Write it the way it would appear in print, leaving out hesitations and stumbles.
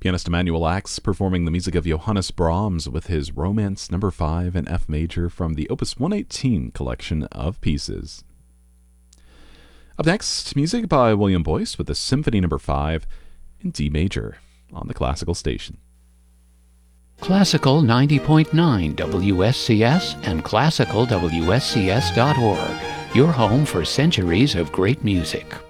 Pianist Emanuel Ax performing the music of Johannes Brahms with his Romance No. 5 in F major from the Opus 118 collection of pieces. Up next, music by William Boyce with the Symphony No. 5 in D major on the Classical Station. Classical 90.9 WSCS and classicalwscs.org, your home for centuries of great music.